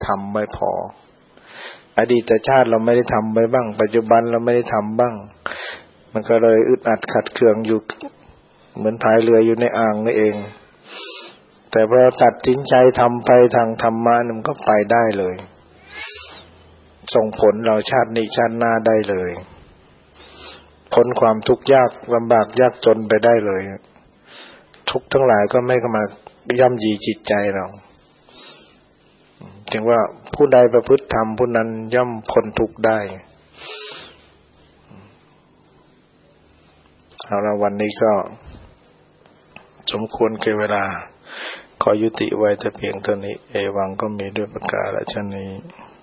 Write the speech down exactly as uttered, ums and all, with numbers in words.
ทำไม่พออดีตชาติเราไม่ได้ทำไว้บ้างปัจจุบันเราไม่ได้ทำบ้างมันก็เลยอึดอัดขัดเคืองอยู่เหมือนพายเรืออยู่ในอ่างนั่นเองแต่พอตัดสินใจทำไปทางธรรมะมันก็ไปได้เลยส่งผลเราชาตินี้ชาติหน้าได้เลยพ้นความทุกข์ยากลำบากยากจนไปได้เลยทุกข์ทั้งหลายก็ไม่เข้ามาย่ำยีจิตใจเราจึงว่าผู้ใดประพฤติธรรมผู้นั้นย่อมพ้นทุกข์ได้เอาละวันนี้ก็สมควรแก่เวลาขอยุติไว้แต่เพียงเท่านี้เอวังก็มีด้วยประกาศฉะนี้